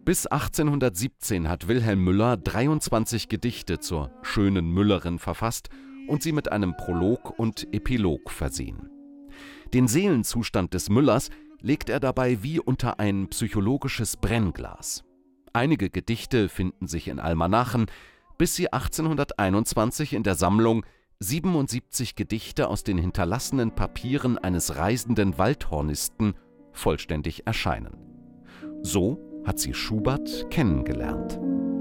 Bis 1817 hat Wilhelm Müller 23 Gedichte zur schönen Müllerin verfasst und sie mit einem Prolog und Epilog versehen. Den Seelenzustand des Müllers legt er dabei wie unter ein psychologisches Brennglas. Einige Gedichte finden sich in Almanachen, bis sie 1821 in der Sammlung 77 Gedichte aus den hinterlassenen Papieren eines reisenden Waldhornisten vollständig erscheinen. So hat sie Schubert kennengelernt.